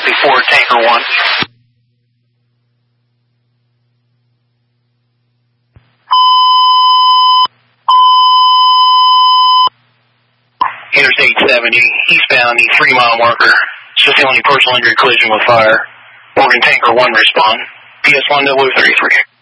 Copy 4, Tanker 1. Interstate 70, eastbound, the 3-mile marker. Fulfilling personal injury collision with fire. Morgan Tanker 1 respond. PS1 033.